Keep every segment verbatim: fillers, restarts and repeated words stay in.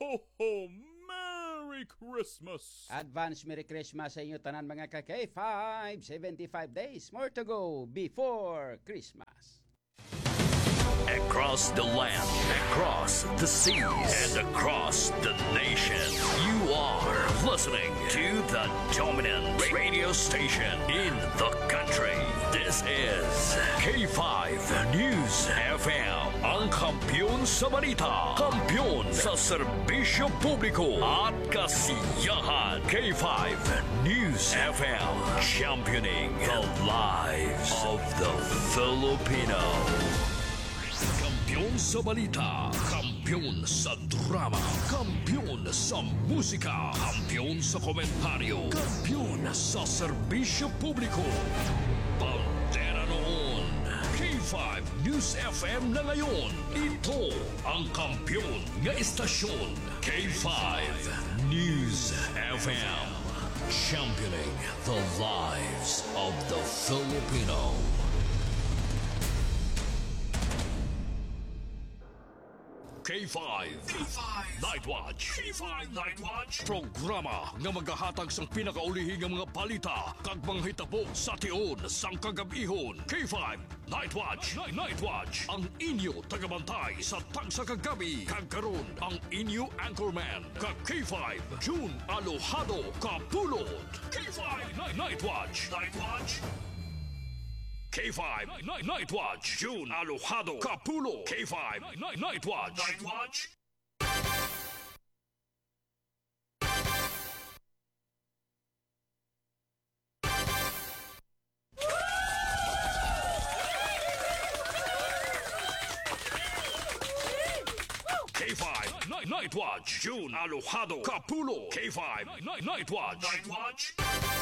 ho, ho! Merry Christmas! Advance Merry Christmas sa inyo tanan mga ka-K five. seventy-five days more to go before Christmas. Across the land, across the seas, and across the nation, you are listening to the dominant radio station in the country. This is K five News F M, ang kampiyon sa balita, kampiyon sa serbisyo publiko at kasiyahan. K five News F M, championing the lives of the Filipino. Kampiyon sa balita, kampiyon sa drama, kampiyon sa musika, kampiyon sa komentaryo, kampiyon sa serbisyo publiko. Pantera noon, K five News F M na ngayon. Ito ang kampiyon nga istasyon, K five News F M. Championing the lives of the Filipino. K five. K five. Night Watch. K five Night Watch. Programa nga magahatag sang pinakaulihing nga mga balita kag mga hitabo sa tion sang kagabihon. K five Night Watch. Night, Night Watch. Ang inyo tagabantay sa tagsa kagabi. Kag karon ang inyo anchorman kag K five June Alojado Kapulot. K five Night, Night Watch. Night Watch. K five Night, Night Watch. June Alojado Capulo. K five Night, Night Watch. Night Watch. K five Night, Night Watch. June Alojado Capulo. K five Night, Night Watch. Night Watch.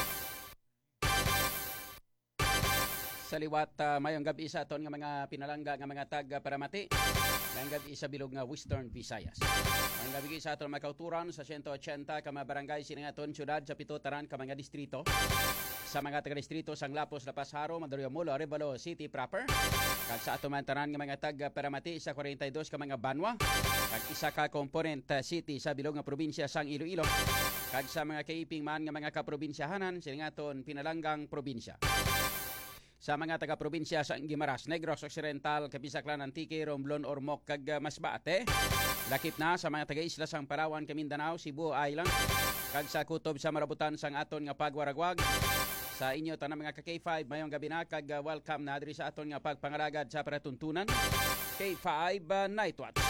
Sa liwat uh, mayong gabi sa aton nga mga pinalangga nga mga taga Paramati. Mayong gabi sa bilog nga Western Visayas. Mayong gabi sa aton mga kauturan sa one eighty ka mga barangay sining aton syudad sa pito taran ka mga distrito. Sa mga taga-distrito sang Lapos, Lapas, Haro, Mandaluyong, Molo, Arevalo City proper. Kag sa aton man tanan nga mga taga Paramati sa forty-two ka mga banwa. Kag isa ka component uh, city sa bilog nga probinsya sang Iloilo. Kag sa mga kaiping man nga mga kaprobinsyahanan sining aton pinalanggang probinsya. Sa mga taga-probinsya sa Guimaras, Negros Occidental, Kapisaklan, Antique, Romblon, Ormoc, kag Masbate. Lakip na sa mga taga-isla sang Palawan, Mindanao, Cebu Island, kag sa kutob sa marabutan sang aton nga pagwaragwag. Sa inyo tanang mga ka-K five, mayong gabi na kag uh, welcome na adri sa aton nga pagpangaragad sa paratuntunan. K five uh, Night Watch.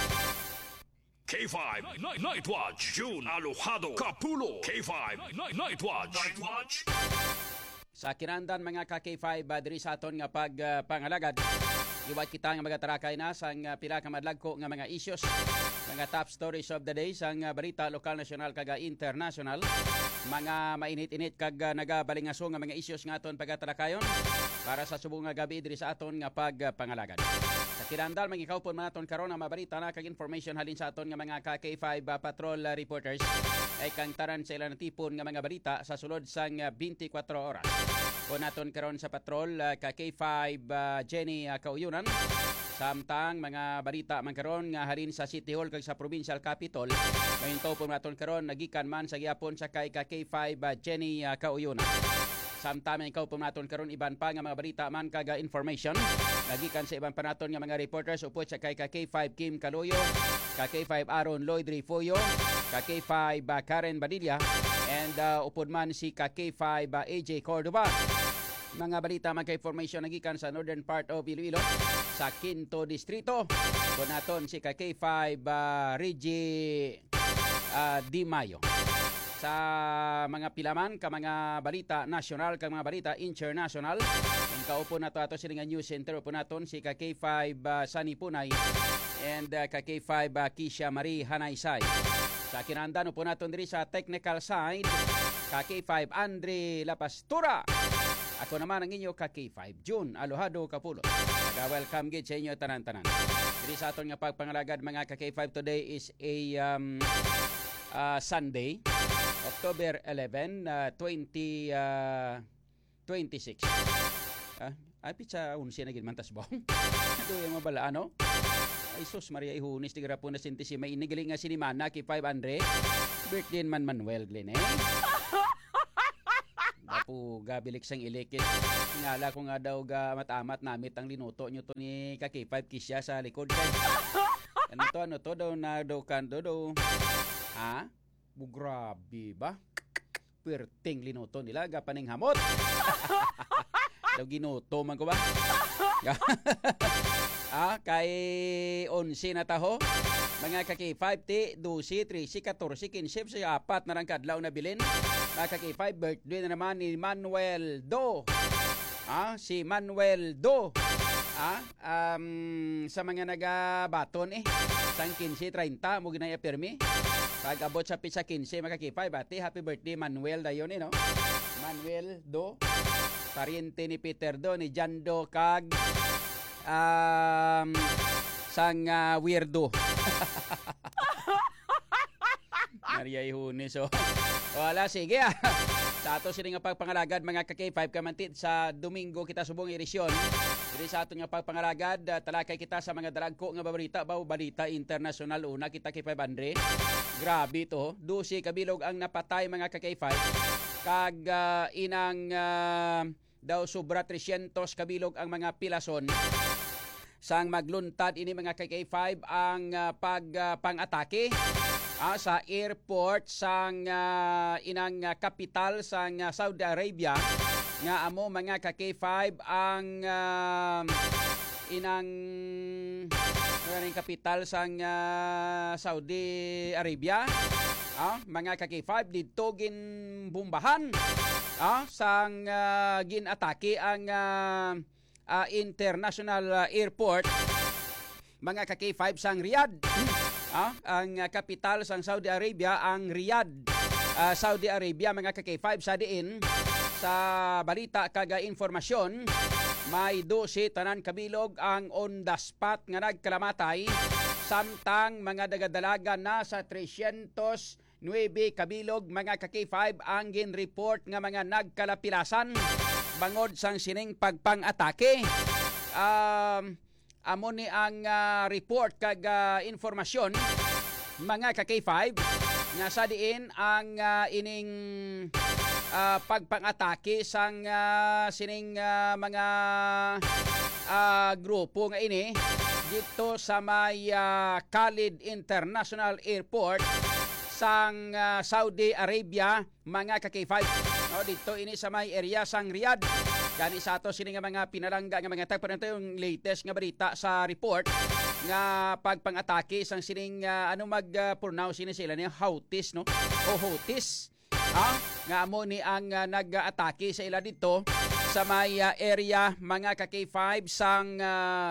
K five Night, Night Watch. June Alojado Capulo. K five Night, Night Watch. Night Watch. Sa kinandan mga ka-K five uh, diri sa aton nga pagpangalagad, uh, iwat kita nga magatarakay na sang uh, pila ka madlagko nga mga issues, mga top stories of the day sang uh, balita lokal, nasyonal kag international, mga mainit-init kag uh, nagabalingaso nga mga issues nga aton pagatarakayon para sa subong nga gabi diri sa aton nga pagpangalagad. Sa kinandal magikaupon man aton karon nga mabalita na kag information halin sa aton nga mga ka-K five uh, patrol uh, reporters ay kang taran sa ilang tipon nga mga balita sa sulod sang uh, twenty-four oras. Kung naton karon sa patrol uh, ka K five uh, Jenny uh, Kauyunan, samtang mga balita man karon nga halin sa City Hall kag sa Provincial Capitol, mahintaw po naton karon nagikan man sa gyapon sa kay ka K five uh, Jenny uh, Kauyunan. Samtang ikaw po naton karon iban pa nga mga balita man kag uh, information nagikan sa iban pa naton nga mga reporters upod sa kay ka K five Kim Caloyo, ka K five Aaron Lloyd Rifoyo, ka K five uh, Karen Badilla, and uh, upod man si ka K five uh, A J Cordova. Mga balita man kay information nagikan sa northern part of Iloilo, sa Quinto Distrito. Kung naton si ka K five uh, Reggie uh, Di Mayo. Sa mga pilaman ka mga balita national kag mga balita international, ang kaupo nato ato sila nga news center po naton si ka K five uh, Sunny Punay and uh, ka K five uh, Kisha Marie Hanaysay. Sa kinandan po naton diri sa technical side, ka K five Andre La Pastura. Ako naman ang inyo ka K five June Alojado Capulo. Welcome gid sa inyo tanan-tanan. Diri sa aton nga pagpangalagad mga ka K five, today is a um, uh, Sunday, October eleventh, uh, twenty twenty-six. Ah, ay pizza unsi na gid man tas bong. Duy mo bala ano? Ay sus, Maria Ihunis, di po na sinti si may inigaling nga sinimana kay five hundred. Birthday man Manuel Glenn eh. Dapo gabilik sang ilikit. Ingala ko nga daw ga matamat namit ang linuto nyo to ni Kaki five Kisya sa likod. Ano to, ano to daw na daw kando daw. Ha? Bugrabe ba? Perting linuto nila, gapaning hamot. Daw ginuto man ko ba? Ah, kay onse na taho. Mga kaki five, ti, twelve, thirteen, fourteen, fifteen, sa apat na rang kadlaw na bilin. Mga kaki five, birthday na naman ni Manuel Do. Ah, si Manuel Do. Ah, um, sa mga nagabaton eh. Sang fifteen, thirty, mo ginaya pirmi. Pag abot sa pizza fifteen, mga kaki five, ati, happy birthday Manuel dayon eh, no? Manuel Do. Pariente ni Peter Do, ni Jan Do, kag um, sang uh, weirdo. Maria Ihunis, so. Wala, sige ah. Sa ato sila nga pagpangalagad, mga ka-K five kamantit, sa Domingo kita subong irisyon. Dili sa ato nga pagpangalagad, uh, talakay kita sa mga dalagko nga babalita, baw balita international. Una, kita K five hundred. Grabe to, twelve kabilog ang napatay mga ka-K five. Kag uh, inang uh, daw sobra three hundred kabilog ang mga pilason. Sang magluntad ini mga K five ang uh, pag uh, pang-atake uh, sa airport sang uh, inang uh, kapital sang uh, Saudi Arabia nga amo mga K five ang uh, inang uh, kapital sang uh, Saudi Arabia. Ah, mga K five dito gin bumbahan ah, sang uh, ginatake ang uh, uh, international uh, airport mga K five sang Riyadh. Ah, ang uh, kapital sang Saudi Arabia ang Riyadh. Uh, Saudi Arabia mga K five sa diin sa balita kaga informasyon may twelve tanan kabilog ang on the spot nga nagkalamatay samtang mga dagadalaga na sa three hundred nine kabilog mga K five ang gin-report nga mga nagkalapilasan bangod sang sining pagpang-atake. Um, amo ni ang uh, report kag uh, informasyon mga K five nga sa diin ang uh, ining uh, pagpang-atake sang uh, sining uh, mga uh, grupo nga ini dito sa may uh, Khalid International Airport sang uh, Saudi Arabia mga K five. No, dito ini sa may area sang Riyadh. Gani sa ato sini nga mga pinalangga nga mga tagpo nito yung latest nga balita sa report nga pagpang-atake sang sining uh, ano mag-pronounce uh, ini sila ni Houthis no o Houthis. Ha? Nga amo ni ang uh, nag-atake sa ila dito sa may uh, area mga K five sang uh,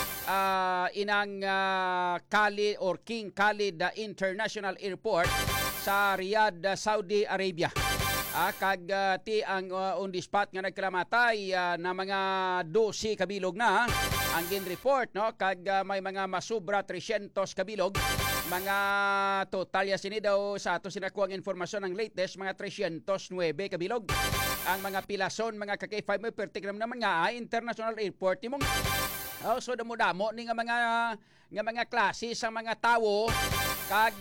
uh, inang uh, Khalid or King Khalid uh, International Airport sa Riyadh, uh, Saudi Arabia. Ah, kag uh, ti ang uh, on the spot nga nagkalamatay uh, na mga twelve kabilog na ang gin-report no kag uh, may mga masubra three hundred kabilog mga total ya sini daw sa ato sinakuha ang informasyon ng latest mga three hundred nine kabilog ang mga pilason mga K five may pertikram naman nga ah, international airport imong oh, so damo-damo ni nga mga nga mga klase sa mga tawo kag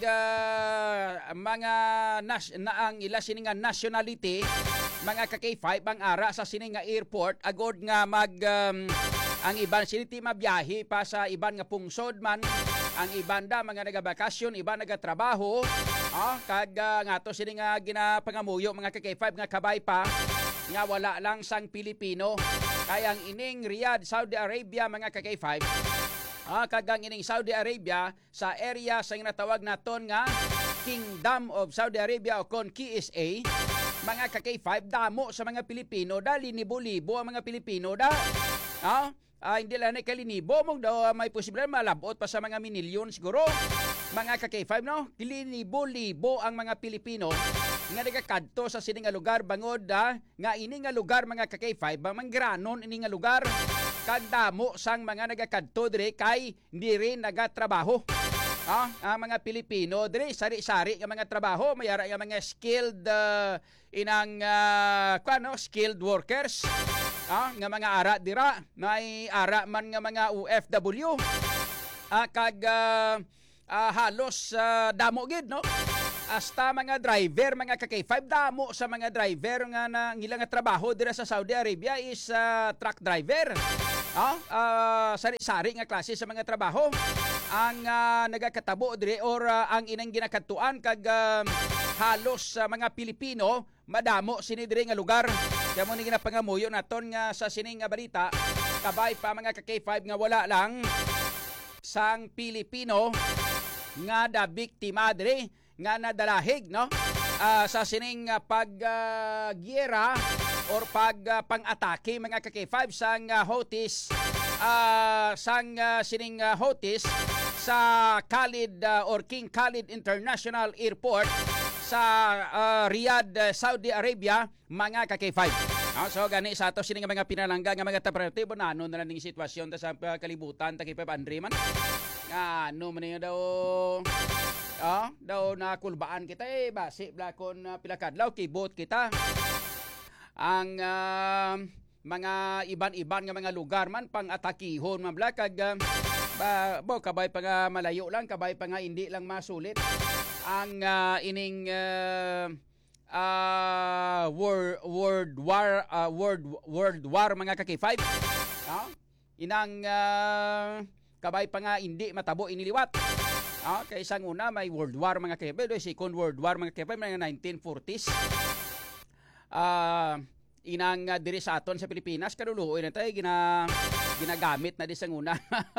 uh, mga nas, na ang ila sini nga nationality mga K five ang ara sa sini nga airport agod nga mag um, ang iban sini ti mabiyahe pa sa iban nga pungsod man ang iban da mga nagabakasyon iban nagatrabaho ah, kag uh, nga to sini nga ginapangamuyo mga K five nga kabay pa nga wala lang sang Pilipino kaya ang ining Riyadh, Saudi Arabia mga K five. Ah, kagang ining Saudi Arabia sa area sa ginatawag naton nga Kingdom of Saudi Arabia o kon K S A mga K five damo sa mga Pilipino dali libo-libo ang mga Pilipino da. Ah, ah hindi lang na kalinibo mong daw may posibilidad malabot pa sa mga minilyon siguro. Mga K five no, libo-libo ang mga Pilipino nga nagakadto sa sini nga lugar bangod da nga ini nga lugar mga K five mangranon ini nga lugar kag damo sang mga nagakadto dire kay hindi rin nagatrabaho. Ah, ang mga Pilipino dire sari-sari nga mga trabaho, mayara nga mga skilled uh, inang uh, kuno skilled workers. Ah, nga mga ara dira, may ara man nga mga O F W. uh, kag uh, uh, halos uh, damo gid no. Hasta mga driver, mga ka K five, damo sa mga driver nga na ilang nga trabaho dira sa Saudi Arabia is uh, truck driver. Oh, uh, sari-sari nga klase sa mga trabaho ang uh, nagakatabo dire or uh, ang inang ginakatuan kag uh, halos sa uh, mga Pilipino madamo sini dire nga lugar. Kaya mo ni ginapangamuyo naton nga sa sining nga balita kabay pa mga ka K five nga wala lang sang Pilipino nga da biktima dire nga nadalahig no uh, sa sining uh, pag-giyera uh, or pag uh, pang-atake mga ka K five sang uh, Houthis uh, sang uh, sining uh, Houthis sa Khalid uh, or King Khalid International Airport sa uh, Riyadh, Saudi Arabia mga ka K five. Uh, so gani sa ato sining mga pinalangga nga mga tapretibo na ano na ning sitwasyon ta sa uh, kalibutan ta K five Andre man. Ano man niyo daw Ah, daw na kulbaan kita eh basi blakon uh, pilakadlaw kibot kita. Ang uh, mga iban-iban nga mga lugar man pang atakihon man blakag uh, ba bo kabay pa nga malayo lang kabay pa nga hindi lang masulit. Ang uh, ining uh, uh, world world war uh, world world war mga ka K five. Ah, inang uh, kabay pa nga hindi matabo iniliwat. Ah, kay isang una may World War mga K five, second World War mga K five mga nineteen forties. Ah, uh, inang uh, diri sa aton sa Pilipinas kaduluoy na tay gina ginagamit na di sang una.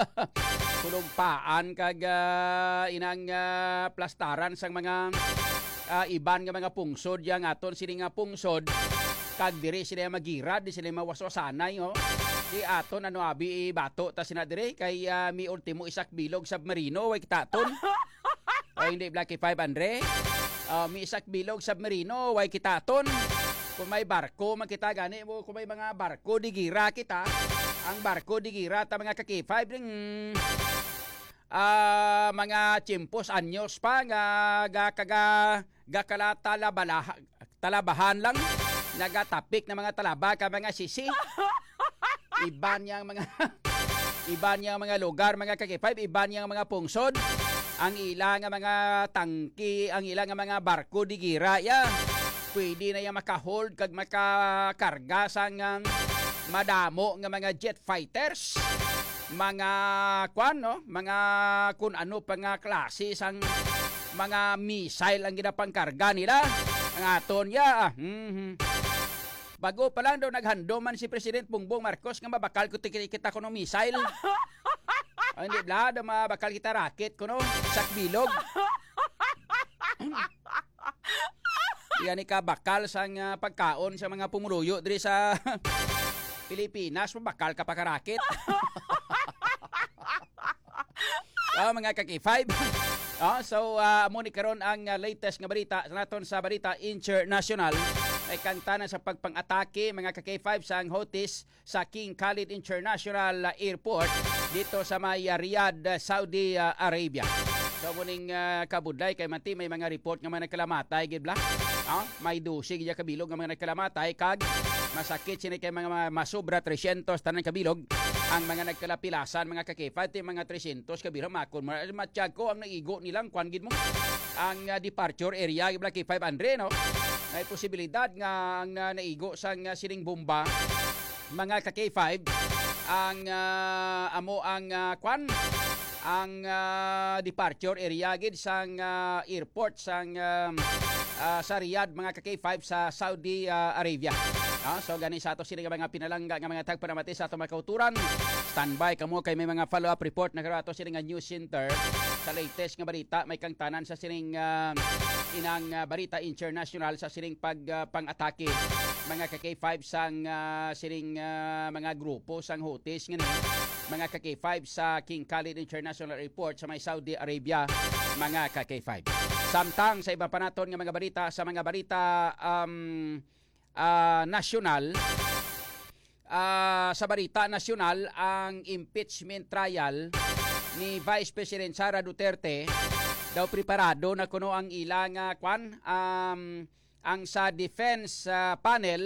Kulugpaan kag uh, inang uh, plastaran sang mga uh, iban nga mga pungsod yang aton sini nga pungsod kag diri sila magirad di sila mawaswasanay oh. Di aton ano abi bato ta sina dire kay uh, mi ultimo isak bilog submarino way kitaton. Ay hindi Black K five Andre. Uh, mi isak bilog submarino way kitaton. Kung may barko man kita gani mo kung may mga barko di gira kita. Ang barko di gira ta mga ka K five ring uh, mga chimpos anyos pa nga ga kaga ga kala talabala talabahan lang nagatapik na mga talaba ka mga sisi. Iban yang mga iban yang mga lugar mga ka K five, iban yang mga pungsod. Ang ilang nga mga tangki, ang ilang nga mga barko di gira ya. Pwede na yang makahold kag makakarga sang um, madamo nga mga jet fighters. Mga kwan no, mga kun ano pa nga klase sang mga missile ang ginapangkarga nila. Ang aton ya. Ah, mm-hmm. Bago pa lang daw naghando man si President Bongbong Marcos nga mabakal ko kita ko ng missile. Ay, hindi bla, daw mabakal kita raket ko no, sak bilog. Yan ka bakal sang uh, pagkaon sa mga pumuluyo diri sa Pilipinas, mabakal ka pa ka raket. Oh, mga ka K five. Oh, so uh, mo ni karon ang uh, latest nga balita sa naton sa balita international. Ay kangtanan sa pagpang-atake mga ka K five sa Houthis sa King Khalid International Airport dito sa may uh, Riyadh, Saudi uh, Arabia. So muning uh, kabudlay kay manti may mga report nga mga nagkalamatay gid bla. Oh, may dosig ya kabilog nga mga nagkalamatay kag masakit sini kay mga masobra three hundred tanan kabilog. Ang mga nagkalapilasan mga ka K five ti mga three hundred kabilog makon matiyag ko ang naigo nilang kwan gid mo. Ang uh, departure area gid K five Andre no. May posibilidad nga ang uh, naigo sang uh, sining bomba mga ka K five ang uh, amo ang uh, kwan ang uh, departure area gid sang uh, airport sang uh, uh, sa Riyadh mga ka K five sa Saudi uh, Arabia. Ah, so gani sa ato sila mga pinalangga nga mga tagpanamati sa ato mga kauturan. Standby kamo kay may mga follow-up report na karo ato sila nga news center sa latest nga balita may kangtanan sa sining uh, inang uh, balita international sa sining pag uh, pang-atake mga ka K five sang uh, sining uh, mga grupo sang Houthis ngani mga ka K five sa King Khalid International Airport sa may Saudi Arabia mga ka K five. Samtang sa iba pa naton nga mga balita sa mga balita um, uh, nasyonal uh, sa balita nasyonal ang impeachment trial ni Vice President Sara Duterte daw preparado na kuno ang ilang uh, kwan um, ang sa defense uh, panel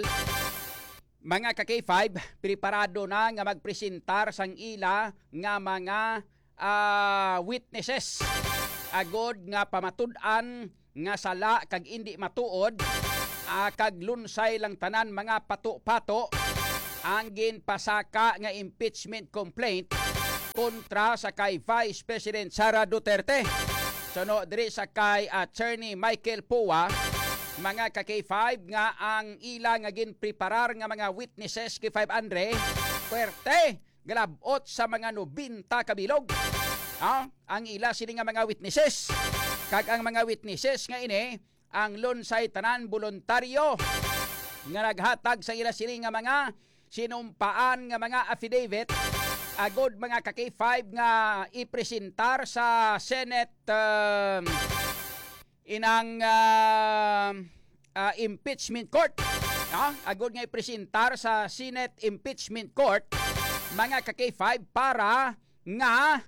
mga ka K five preparado na nga magpresentar sang ila nga mga uh, witnesses agod nga pamatud-an nga sala kag indi matuod, uh, kag lunsay lang tanan mga pato-pato ang ginpasaka nga impeachment complaint kontra sa kay Vice President Sara Duterte. Suno diri sa kay Attorney Michael Pua, mga ka K five nga ang ila nga ginpreparar nga mga witnesses kay five Andre, puwerte galabot sa mga nobinta kabilog. Ah, ang ila sini nga mga witnesses. Kag ang mga witnesses nga ini ang lunsay tanan voluntaryo nga naghatag sa ila sini nga mga sinumpaan nga mga affidavit agod mga ka K five nga ipresentar sa Senate um, inang uh, uh, impeachment court. Ah, agod nga ipresentar sa Senate impeachment court mga ka K five para nga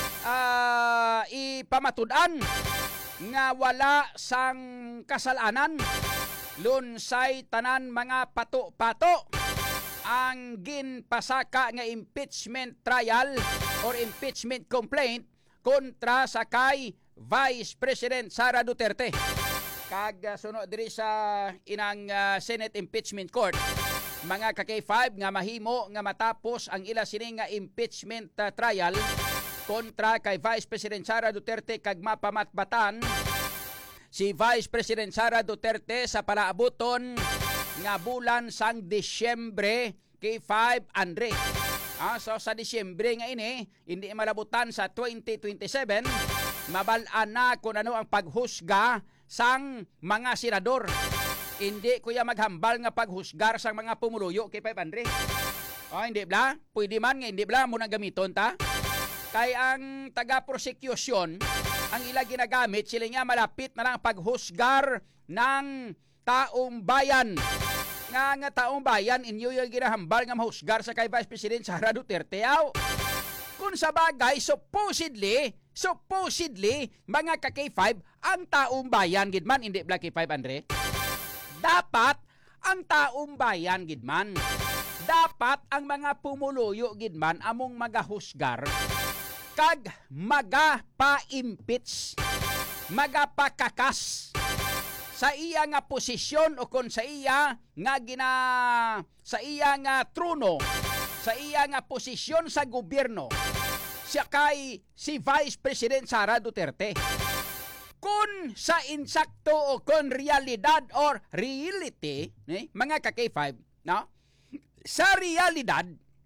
uh, ipamatud-an nga wala sang kasalanan lunsay tanan mga pato-pato ang ginpasaka nga impeachment trial or impeachment complaint kontra sa kay Vice President Sara Duterte. Kag uh, sunod diri sa inang uh, Senate Impeachment Court, mga ka K five nga mahimo nga matapos ang ila sini nga impeachment uh, trial kontra kay Vice President Sara Duterte kag mapamatbatan si Vice President Sara Duterte sa palaabuton nga bulan sang Disyembre K five Andre. Ah, so sa Disyembre nga ini, hindi malabutan sa twenty twenty-seven, mabalaan na kung ano ang paghusga sang mga senador. Hindi kuya maghambal nga paghusgar sang mga pumuluyo kay five Andre. Oh, hindi bla? Pwede man nga hindi bla mo nang gamiton ta? Kay ang taga-prosecution, ang ila ginagamit, sila nga malapit na lang paghusgar ng taong bayan. Nga nga taong bayan, inyo yung ginahambal nga mahusgar sa kay Vice President Sara Duterte. Aw, kung sa bagay, supposedly, supposedly, mga ka K five, ang taong bayan, gidman, hindi bla K five, Andre? Dapat, ang taong bayan, gidman. Dapat, ang mga pumuluyo, gidman, among magahusgar, kag maga-pa-impeach, maga-pakakas sa iya nga posisyon o kon sa iya nga gina sa iya nga trono, sa iya nga posisyon sa gobyerno, siya kay si Vice President Sara Duterte. Kung sa insakto o kon realidad or reality, eh, mga ka K five, no? Sa realidad,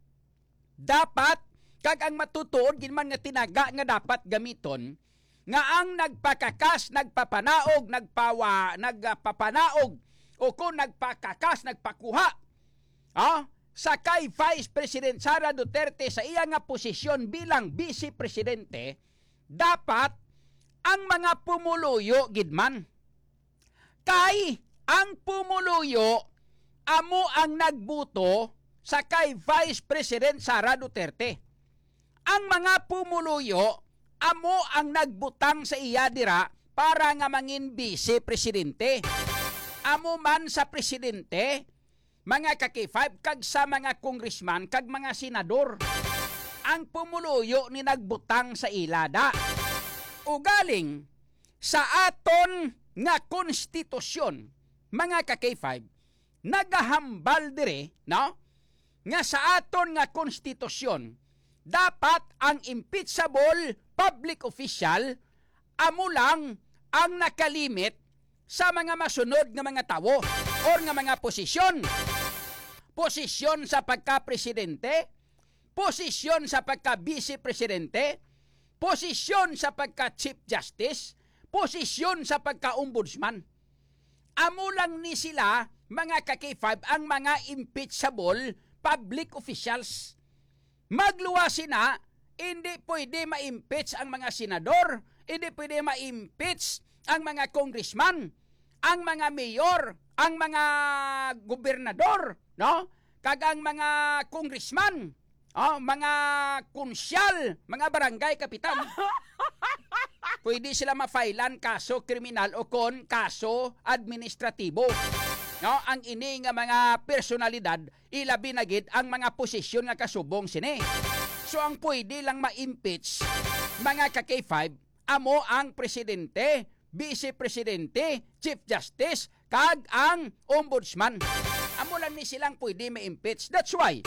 dapat kag ang matutuod ginman nga tinaga nga dapat gamiton nga ang nagpakakas, nagpapanaog, nagpawa, nagpapanaog o kung nagpakakas, nagpakuha ah, sa kay Vice President Sara Duterte sa iya nga posisyon bilang Vice Presidente, dapat ang mga pumuluyo gidman. Kay ang pumuluyo amo ang nagbuto sa kay Vice President Sara Duterte. Ang mga pumuluyo amo ang nagbutang sa iya dira para nga mangin Vice Presidente. Amo man sa presidente, mga ka K five, kag sa mga congressman, kag mga senador. Ang pumuluyo ni nagbutang sa ilada. Ugaling sa aton nga konstitusyon, mga ka K five, nagahambal dire, no? Nga sa aton nga konstitusyon, dapat ang impeachable public official amo lang ang nakalimit sa mga masunod nga mga tawo or nga mga posisyon. Posisyon sa pagka-presidente, posisyon sa pagka-vice-presidente, posisyon sa pagka-chief justice, posisyon sa pagka-ombudsman. Amo lang ni sila, mga ka K five, ang mga impeachable public officials. Magluwasi na, hindi pwede ma-impeach ang mga senador, hindi pwede ma-impeach ang mga congressman, ang mga mayor, ang mga gobernador, no? Kag ang mga congressman, oh, mga konsyal, mga barangay kapitan. Pwede sila ma-filean kaso kriminal o kon kaso administratibo. No, ang ini nga mga personalidad ilabi na gid ang mga posisyon nga kasubong sini. So ang pwede lang ma-impeach mga ka K five, amo ang presidente, vice presidente, chief justice, kag ang ombudsman. Amo lang ni silang pwede ma-impeach. That's why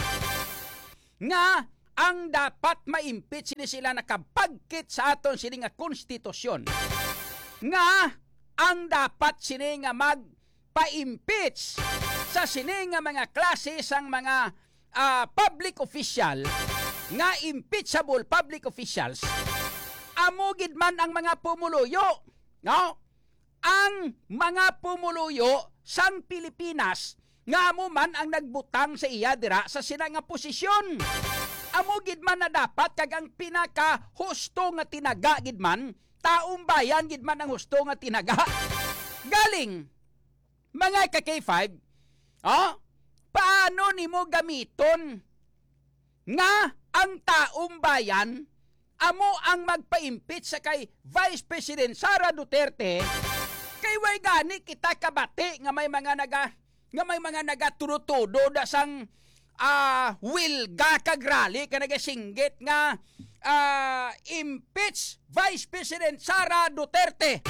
nga ang dapat ma-impeach ni sila nakapagkit sa aton sini nga konstitusyon. Nga ang dapat sini nga magpa-impeach sa sini nga mga klase sang mga uh, public official, nga impeachable public officials, amo gid man ang mga pumuluyo, no? Ang mga pumuluyo sang Pilipinas nga amo man ang nagbutang sa iya dira sa sila nga posisyon. Amo gid man na dapat kag ang pinaka husto nga tinaga gid man, taong bayan gid man ang husto nga tinaga. Galing mga ka K five, oh, paano nimo gamiton nga ang taong bayan amo ang magpa-impeach sa kay Vice President Sara Duterte, kay way gani kita kabati nga may mga naga nga may mga nagaturutudo da sang uh, wilga kag rally ka nagasinggit nga uh, impeach Vice President Sara Duterte,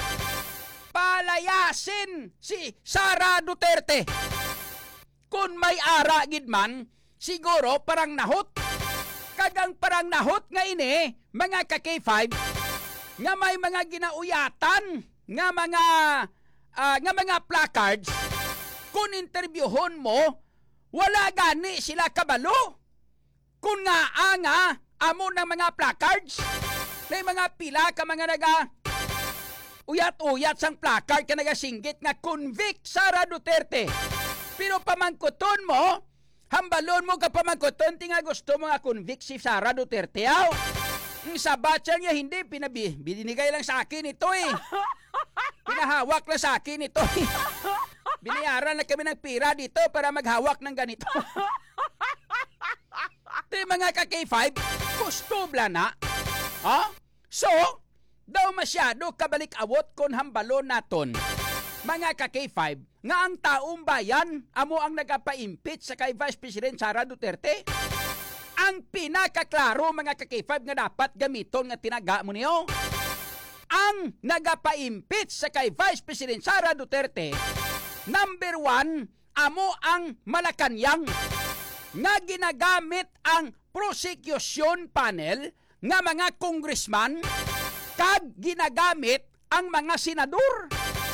palayasin si Sara Duterte. Kung may ara gid man, siguro parang nahot. Kagang parang nahot nga ini, mga ka K five, nga may mga ginauyatan, nga mga uh, nga mga placards. Kung interviewon mo, wala gani sila kabalo. Kung nga anga, amo ng mga placards, may mga pila ka mga naga uyat-uyat sang placard ka nagasinggit nga convict Sara Duterte. Pero pamangkuton mo, hambalon mo ka pamangkuton, ti nga gusto mo nga convict si Sara Duterte. Aw, ang sabatsa niya hindi, pinabi, binigay lang sa akin ito eh. Pinahawak lang sa akin ito eh. Binayaran na kami ng pira dito para maghawak ng ganito. Ito yung mga ka K five, gusto bla na. Oh? So, daw masyado kabalik-awot kon hambalon naton. Mga ka K five, nga ang taong bayan amo ang nagapa-impeach sa kay Vice President Sara Duterte. Ang pinakaklaro mga ka K five nga dapat gamiton nga tinaga mo niyo. Ang nagapa-impeach sa kay Vice President Sara Duterte, number one, amo ang Malacanang nga ginagamit ang prosecution panel nga mga congressman kag ginagamit ang mga senador.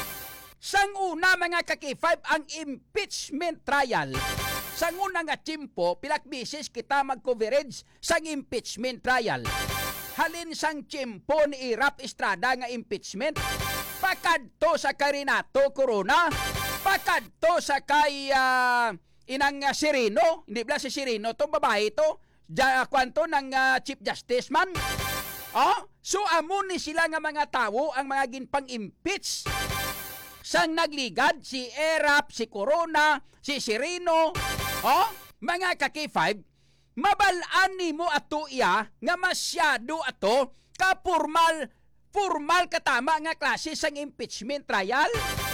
Sang una mga ka K five, ang impeachment trial. Sang una nga tiyempo, pilak bisis kita mag-coverage sang impeachment trial. Halin sang tiyempo ni Irap Estrada nga impeachment, pakadto sa kay Renato Corona, pakadto sa kay uh, inang uh, Sirino, hindi ba si Sirino, to babae to, ja, kwanto ng uh, Chief Justice man. Oh, so amo ni sila nga mga tawo ang mga ginpang-impeach. Sang nagligad si Erap, si Corona, si Sirino, oh, mga ka K five, mabalaan nimo ato iya nga masyado ato ka formal formal katama nga klase sang impeachment trial.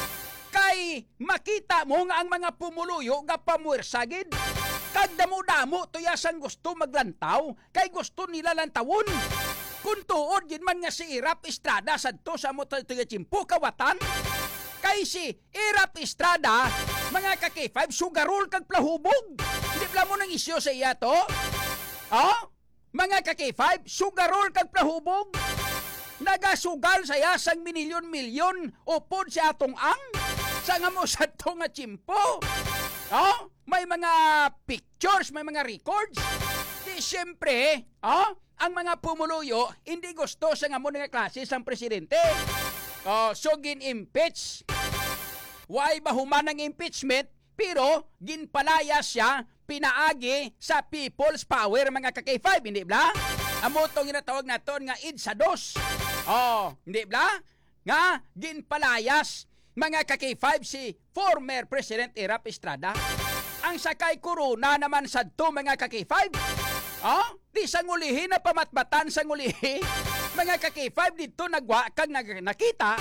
Kay makita mo nga ang mga pumuluyo nga pamuersagid. Kag damo-damo tuya sang gusto maglantaw, kay gusto nila lantawon. Kung tuod gid man nga si Irap Estrada sadto sa mo tuya tiyempo kawatan. Kay si Irap Estrada, mga ka K five, sugarol kag plahubog. Hindi pala mo nang isyo sa iya to? Oh? Mga ka K five, sugarol kag plahubog. Nagasugal sa iya sang minilyon-milyon upod sa atong ang. Sa nga mo sa to nga tiyempo. Oh? May mga pictures, may mga records. Di siyempre, oh? Ang mga pumuluyo, hindi gusto sa nga mo nga klase sang presidente. Oh, so gin-impeach. Why ba human ang impeachment? Pero ginpalaya siya, pinaagi sa people's power mga ka K five, hindi ba? Amo tong ginatawag naton nga id sa dos. Oh, hindi ba? Nga ginpalayas mga ka K five si former President Irap Estrada. Ang sakay Corona naman sadto mga ka K five. Oh, di sang ulihi na pamatbatan sang ulihi. Mga ka K five dito nagwa kag nakita.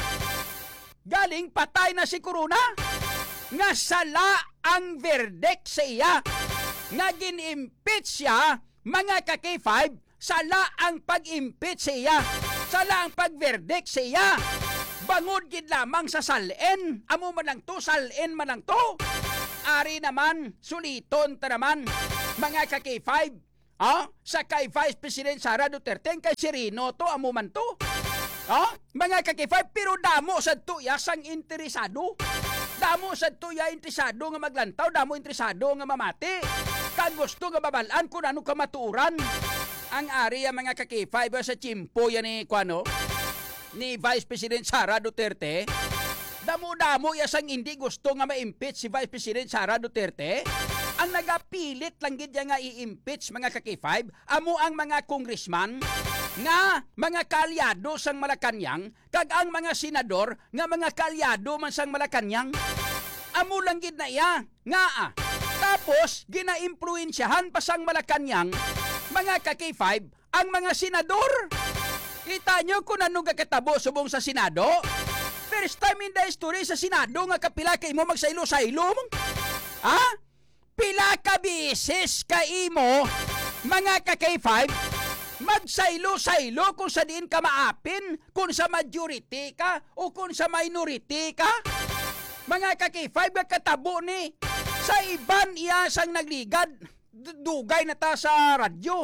Galing patay na si Corona. Nga sala ang verdict sa iya. Nga gin-impeach siya mga ka K five sala ang pag-impeach siya. Sala ang pag-verdict siya. Bangod gid lamang sa salin. Amo man lang to, salin man lang to. Ari naman, suliton ta naman. Mga ka-K five, ah, sa kay Vice President Sara Duterte, kay Sirino to, amo man to. Ah, mga ka-K five, pero damo sa tuya sang interesado. Damo sa tuya interesado nga maglantaw, damo interesado nga mamati. Kag gusto nga babalaan kung ano ka matuuran. Ang ari ang mga ka-K five sa chimpo yan ni Kuano, ni Vice President Sara Duterte. Damo-damo yasang hindi gusto nga ma-impeach si Vice President Sara Duterte. Ang nagapilit lang gid nga i-impeach mga ka-K five, amo ang mga congressman nga mga kalyado sang Malacañang, kag ang mga senador nga mga kalyado man sang Malacañang. Amo lang gid na iya nga ah. Tapos gina-impluwensyahan pa sang Malacañang mga ka-K five ang mga senador. Kita nyo kung anong kakatabo subong sa Senado? First time in the history sa Senado nga kapila kay mo magsaylo-saylo. Ha? Pila ka bisis ka imo mga ka-K five magsaylo-saylo kung sa diin ka maapin, kung sa majority ka o kung sa minority ka. Mga ka-K five kakatabo ni sa iban iya sang nagligad. Dugay na ta sa radyo.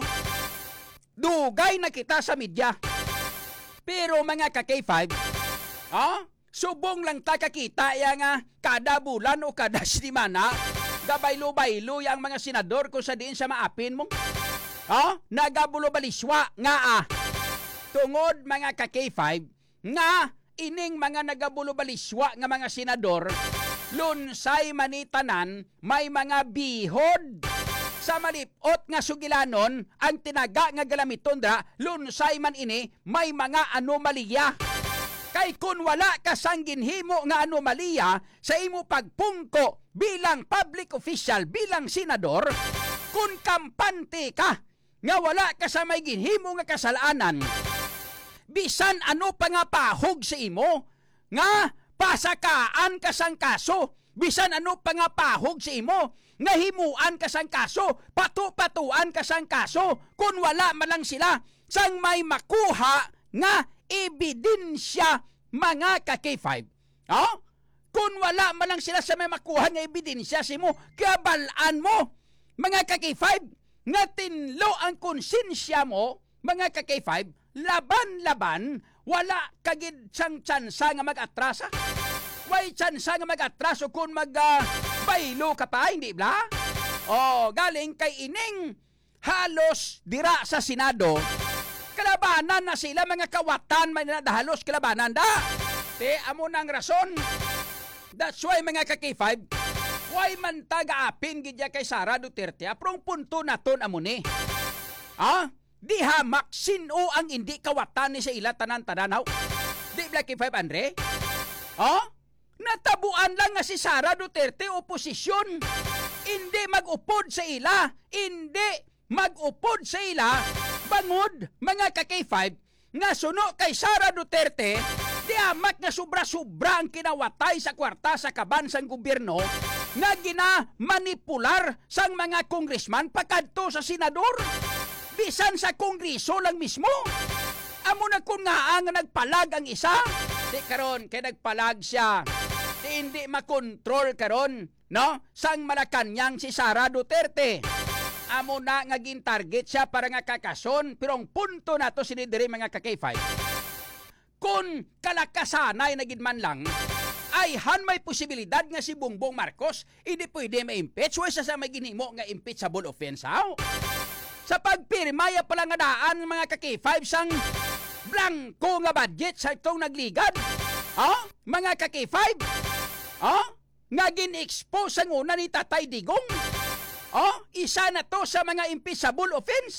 Dugay na kita sa media. Pero mga ka-K five, ah, subong lang ta kakita ya nga kada bulan o kada simana, gabaylo-baylo yang mga senador kung sa diin sa maapin mo. Ah, nagabulo-baliswa nga ah. Tungod mga ka-K five, nga ining mga nagabulo-baliswa nga mga senador, lunsay manitanan may mga bihod. Sa malipot nga sugilanon, ang tinaga nga galamiton dra, lunsay man ini, may mga anomalya. Kay kun wala ka sang ginhimo nga anomalya sa imo pagpungko bilang public official, bilang senador, kun kampante ka, nga wala ka sa may ginhimo nga kasalanan, bisan ano pa nga pahog sa imo, nga pasakaan ka sang kaso, bisan ano pa nga pahog sa imo, nga himuan ka sang kaso, patu-patuan ka sang kaso, kung wala man lang sila sang may makuha nga ebidensya mga ka-K five. Oh? Kung wala man lang sila sa may makuha nga ebidensya si mo, kabalaan mo mga ka-K five, nga tinlo ang konsensya mo mga ka-K five, laban-laban, wala kagid sang tsansa nga mag-atrasa. Way tsansa nga mag-atraso kung mag-baylo uh, ka pa, hindi ba? O, galing kay ining halos dira sa Senado, kalabanan na sila mga kawatan, may nadahalos kalabanan da. Te, amo nang rason. That's why mga ka-K five, why man taga-apin gidya kay Sara Duterte, aprong punto na ton amo ni. Ah? Di hamak sino ang hindi kawatan ni sa ila tanan-tananaw. Di ba K five, Andre? Ah? Natabuan lang nga si Sara Duterte oposisyon. Hindi mag-upod sa ila. Hindi mag-upod sa ila. Bangod, mga ka-K five, nga suno kay Sara Duterte, di amat nga sobra-sobra ang kinawatay sa kwarta sa kabansang gobyerno, nga gina-manipular sang mga congressman pagkadto sa senador. Bisan sa kongreso lang mismo. Amo na kung nga ang nagpalag ang isa. Di karon kay nagpalag siya. Di hindi makontrol karon, no? Sang Malacañang si Sara Duterte. Amo na nga gin-target siya para nga kakason, pero ang punto nato sinidiri mga ka-K five. Kung kalakasanay na gid man lang, ay han may posibilidad nga si Bongbong Marcos hindi pwede ma-impeach. Wa sa may ginhimo nga impeachable offense. How? Sa pagpirmaya pala nga daan mga ka-K five sang blanco nga budget sa itong nagligad. Ah? Mga ka-K five? Ah? Nga gin-expose ang una ni Tatay Digong. Ah? Isa na to sa mga impeachable offense.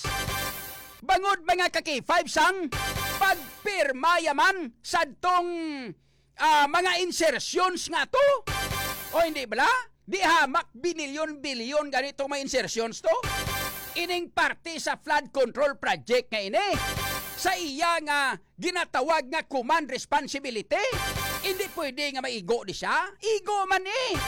Bangod mga ka-K five sang pagpirmaya man sa itong uh, mga insertions nga to. O hindi bala? Di hamak binilyon-bilyon ganito mga insertions to. Ining parte sa flood control project nga ini. Sa iya nga ginatawag nga command responsibility. Hindi pwede nga maigo di siya. Igo man eh.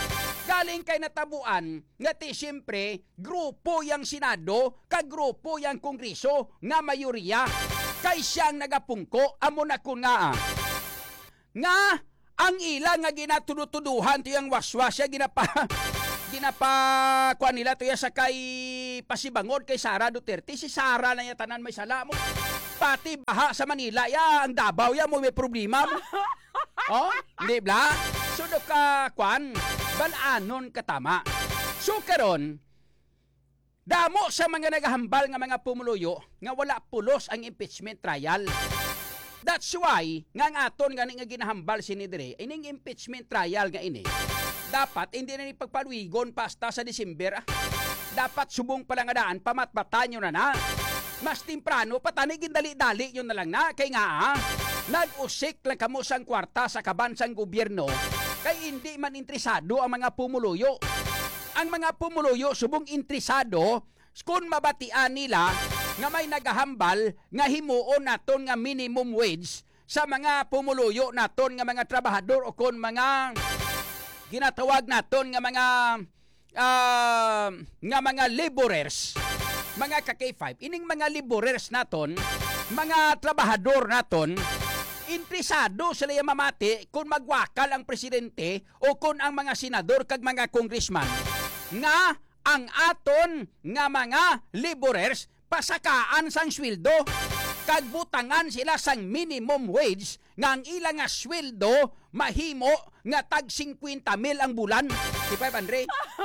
Galing kay natabuan nga ti siyempre grupo yang Senado kag grupo yang Kongreso nga mayoriya kay siyang nagapungko amo na kun nga nga ang ila nga ginatudutuduhan ti yang waswas siya ginapa ginapa kuan nila to ya sa kay pasibangon kay Sara Duterte. Si Sara na ya tanan may sala mo. Pati baha sa Manila ya ang Davao ya mo may problema mo. Oh, di ba? So do ka kwan balanon katama. So karon damo sa mga nagahambal nga mga pumuluyo nga wala pulos ang impeachment trial. That's why nga nga aton nga nga ginahambal sini dire ining impeachment trial nga ini. Dapat hindi na ni pagpaluigon pasta sa December. Ah. Dapat subong pa lang adaan pamatbatan nyo na na. Mas temprano patanigin dali-dali yun na lang na kay nga ah, nag-usik lang kamo sang kwarta sa kabansang gobyerno kay hindi man interesado ang mga pumuluyo. Ang mga pumuluyo subong interesado kung mabatian nila nga may nagahambal nga himuon naton nga minimum wage sa mga pumuluyo naton nga mga trabahador o kon mga ginatawag naton nga mga uh, nga mga laborers, mga ka K five. Ining mga laborers naton, mga trabahador naton, interesado sila yung mamati kung magwakal ang presidente o kung ang mga senador kag mga congressman nga ang aton nga mga laborers pasakaan sang sweldo kag butangan sila sang minimum wage nga ang ilang nga sweldo mahimo nga tag fifty mil ang bulan. Di ba, Andre?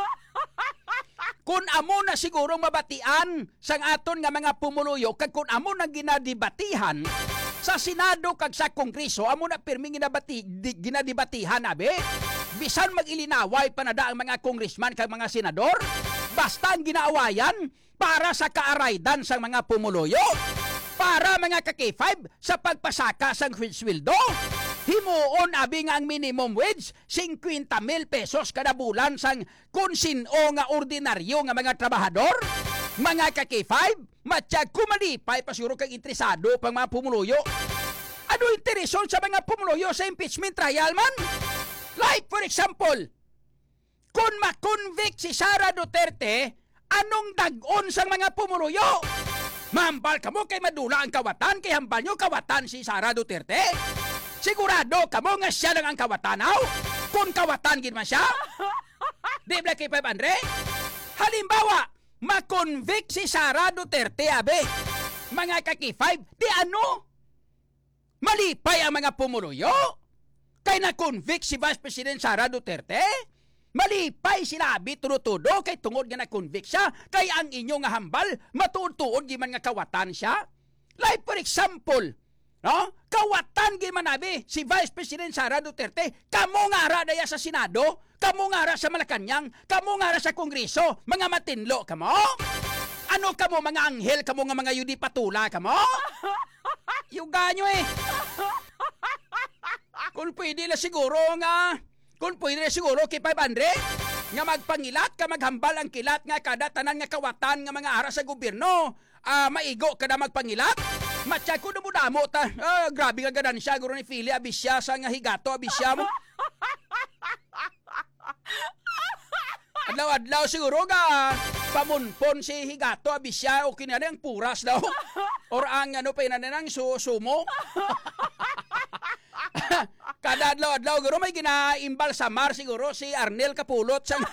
Kung amo na sigurong mabatian sang aton nga mga pumuluyo kag kung amo na ginadibatihan sa Senado kag sa Kongreso, amo na pirming ginabati di, ginadibatihan abe. Bisan mag-ilinaway pa na da ang mga congressman kag mga senador, basta ang ginaawayan para sa kaaraydan sang mga pumuluyo, para mga ka K five sa pagpasaka sang sweldo. Himuon abi nga ang minimum wage fifty mil pesos kada bulan sang kun sino nga ordinaryo nga mga trabahador. Mga ka K five, matiyag kumalipay pasiguro kang interesado pang mga pumuluyo. Ano intereson sa mga pumuluyo sa impeachment trial man? Like for example, kung makonvict si Sara Duterte, anong dag-on sang mga pumuluyo? Mahambal ka mo kay madula ang kawatan, kay hambal nyo kawatan si Sara Duterte? Sigurado ka mo nga siya lang ang kawatanaw? Kung kawatan gin man siya? Di ba kay five Andre? Halimbawa, makonvict si Sara Duterte, abe. Mga ka K five, di ano? Malipay ang mga pumuluyo? Kay na-convict si Vice President Sara Duterte? Malipay sila abi tudo-tudo kay tungod nga na-convict siya kay ang inyong nga hambal matuod-tuod giman nga kawatan siya. Like for example, no? Kawatan giman abi si Vice President Sara Duterte, kamo nga ara daya sa Senado, kamo nga ara sa Malacañang, kamo nga ara sa Kongreso, mga matinlo kamo? Ano kamo mga anghel, kamo nga mga yudi patula kamo? Yuga nyo eh. Kung pwede la siguro nga, kung pwede la siguro kay five hundred, nga magpangilat ka maghambal ang kilat nga kada tanan nga kawatan nga mga ara sa gobyerno, uh, maigo kada magpangilat. Matiyag ko na mo damo ta, ah, grabe nga ganan siya, guro ni Philly, abisya sa nga higato, abisya mo. Adlaw-adlaw siguro nga pamunpon si higato, abisya, o kinala ang puras daw. Or ang ano pa yun ng sumo. Kada adlaw-adlaw, guro may ginaimbal sa mar siguro si Arnel Kapulot sa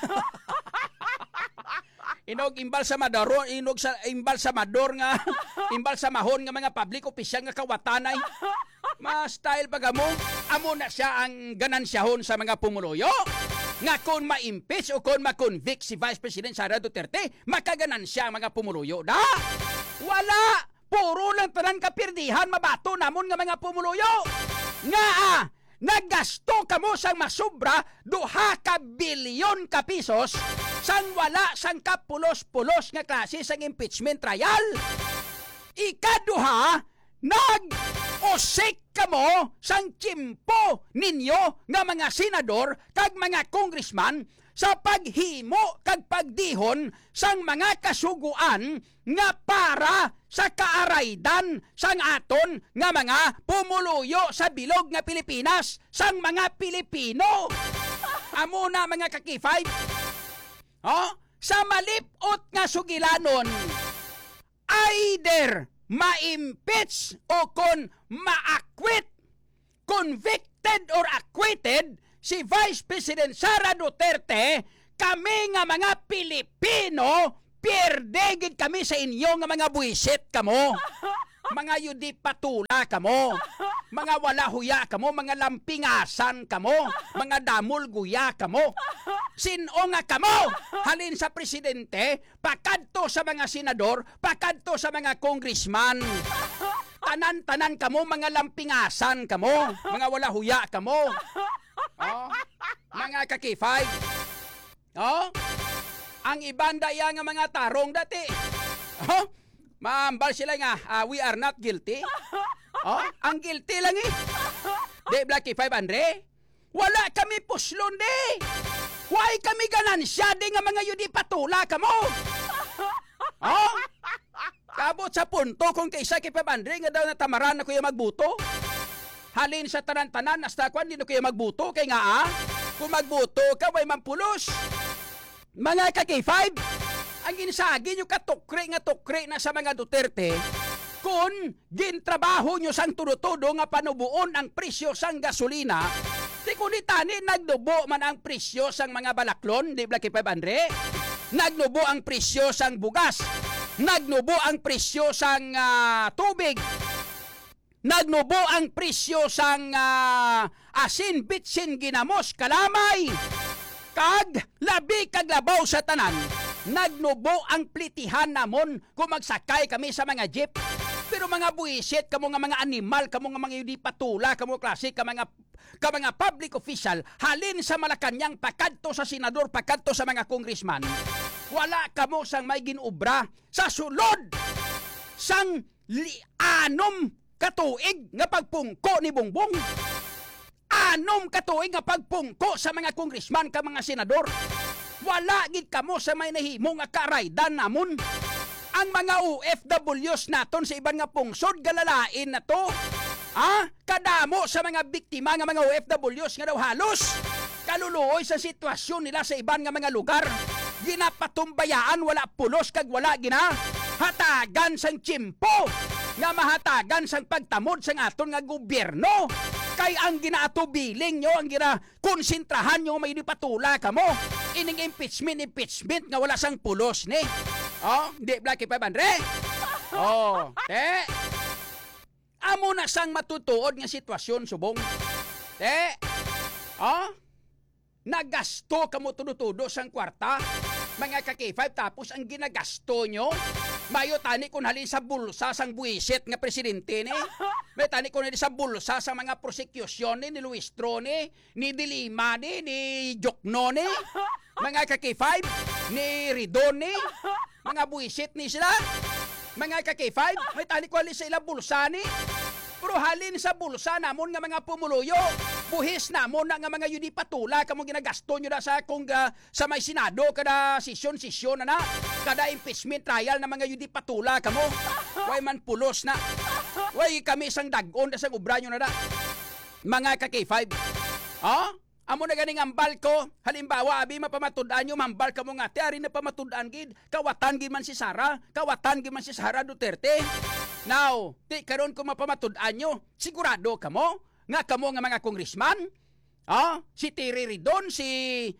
inog imbal sa madaro, inog sa imbal sa mador nga imbal sa mahon nga mga public official nga kawatanay. Ma style pagamo, amo na siya ang ganansyahon sa mga pumuluyo. Nga kung ma-impeach o kung ma-convict si Vice President Sara Duterte, makaganan siya ang mga pumuluyo. Da! Wala! Puro lang tanan kapirdihan mabato namon nga mga pumuluyo. Nga ah, naggasto kamo sang masubra duha ka bilyon ka pisos sang wala sang kapulos-pulos nga klase sang impeachment trial. Ikaduha, nag-usik kamo sang tiyempo ninyo nga mga senador kag mga congressman sa paghimo kag pagdihon sang mga kasuguan nga para sa kaaraydan sang aton nga mga pumuluyo sa bilog nga Pilipinas sang mga Pilipino. Amo na mga kakifay. Oh, sa malipot nga sugilanon, either ma-impeach o kon ma-acquit, convicted or acquitted si Vice President Sara Duterte, kami nga mga Pilipino, pierdegid kami sa inyo nga mga buwisit kamo. Mga yudi patula kamo, mga wala huya kamo, mga lampingasan kamo, mga damol guya kamo. Sino nga kamo? Halin sa presidente, pakadto sa mga senador, pakadto sa mga congressman. Tanan-tanan kamo, mga lampingasan kamo, mga wala huya kamo. Oh, mga kakifay. Oh, ang ibanda iya nga mga tarong dati. Oh, maambal sila nga, uh, we are not guilty. Oh, ang guilty lang eh. De Blacky five Andre, wala kami puslon de. Why kami ganansya de nga mga yudi patula kamo. Oh, kabot sa punto kung kaysa kay five Andre nga daw natamaran na kuya magbuto. Halin sa tanan-tanan, hasta kwan di na kuya magbuto. Kay nga ah, kung magbuto ka, way mampulos. Mga ka-K five, ang ginsagi nyo katukre nga tukre na sa mga Duterte kung gintrabaho nyo sang tudo-tudo nga panubuon ang presyo sang gasolina, di kung tani nagnubo man ang presyo sang mga balaklon, di Blacky five Andre, nagnubo ang presyo sang bugas, nagnubo ang presyo sang uh, tubig, nagnubo ang presyo sang uh, asin, bitsin, ginamos, kalamay, kag labi kag labaw sa tanan. Nagnubo ang plitihan namon kung magsakay kami sa mga jeep. Pero mga buwisit, kamo nga mga animal, kamo nga mga yudi patula, kamo klase, ka mga, ka mga public official, halin sa Malacanang, pakadto sa senador, pakadto sa mga congressman, wala kamo sang may ginubra sa sulod sang lianom katuig nga pagpungko ni Bongbong. Anom katuig nga pagpungko sa mga congressman, ka mga senador. Wala gid kamo sa may nahimo nga karaydan namon. Ang mga O F Ws naton sa iban nga pungsod galalain na to. Ah, kadamo sa mga biktima nga mga O F Ws nga daw halos kaluluoy sa sitwasyon nila sa iban nga mga lugar. Ginapatumbayaan, wala pulos kag wala gina hatagan sang tiyempo nga mahatagan sang pagtamod sang aton nga gobyerno. Kay ang ginaatubiling nyo, ang ginakonsentrahan nyo, may patula ka mo. Ining impeachment, impeachment, nga wala sang pulos ni. Oh, di Blacky five Andre? Oh, te. Amo na sang matutuod nga sitwasyon, subong. Te. Oh, nagasto ka mo tudo-tudo sang kwarta. Mga ka-K five, tapos ang ginagasto nyo, mayo tani kung halin sa bulsa sang buwisit nga presidente ni. May tani kung halin sa bulsa sa mga prosecution ni, ni Luis Trone, ni Dilima ni, ni Jokno ni, mga ka-K five, ni Ridon ni, mga buwisit ni sila. Mga ka-K five, may tani kung halin sa ilang bulsa ni. Pero halin sa bulsa namon nga mga pumuluyo, buhis namon na nga mga yudi patula kamo ginagasto nyo na sa kung uh, sa may Senado kada sisyon-sisyon na na, kada impeachment trial na mga yudi patula kamo. Way man pulos na. Way kami sang dagon sa ubra nyo na na. Mga ka-K five. Ah? Amo na ganing ambal ko, halimbawa abi mapamatud-an nyo, mambal ka mo nga, tiari na pamatud-an gid, kawatan gid man si Sara, kawatan gid man si Sara Duterte. Now, ti karon ko mapamatud-an nyo, sigurado ka mo, nga kamo nga mga congressman, ah, si Terry Ridon, si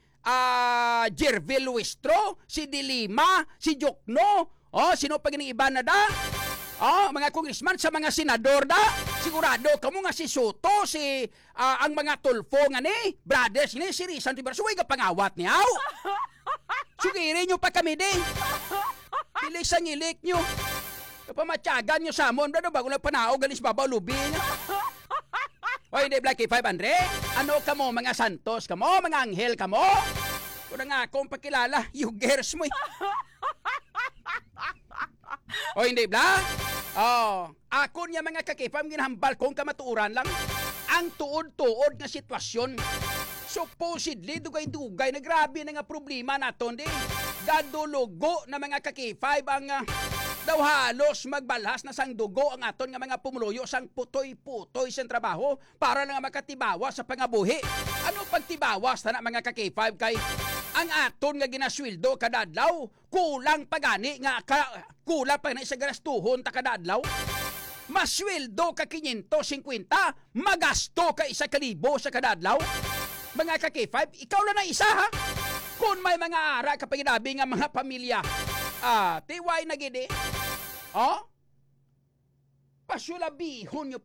uh, Jervil Luistro, si Dilima, si Jokno, oh, sino pa gining iba na da? Oh, mga congressman sa mga senador da, sigurado kamo nga si Soto, si uh, ang mga tulfo nga ni, brothers ni, si Rizal Tibar, suway ka pangawat niyaw. Sugirin nyo pa kami din. Pilis ang ilik nyo. Kapamatyagan nyo sa amon, brado, bago lang panao, galis babaw, lubi nyo. Oy, di Blacky five Andre, ano kamo, mga santos kamo, mga anghel kamo? Kung nga akong pakilala, you girls mo eh. O hindi bla? Oh, ako niya mga kakipam ginahambal kong kamatuuran lang. Ang tuod-tuod nga sitwasyon. Supposedly dugay-dugay na grabe na nga problema naton di. Gadulugo na mga kakipay ang uh, Daw halos magbalas na sang dugo ang aton nga mga pumuluyo sang putoy-putoy sa trabaho para lang makatibawa sa pangabuhi. Ano pagtibawas na mga ka-K five kay ang aton nga ginasweldo kada adlaw kulang pagani nga ka, kulang pa na sa gastuhon ta kada adlaw. Masweldo ka quinientos cincuenta, magasto ka isa kalibo sa kada adlaw. Mga ka-K five, ikaw lang na isa ha. Kung may mga ara kapag inabi nga mga pamilya, ah, tiway na gini. Oh? Pasulabihon nyo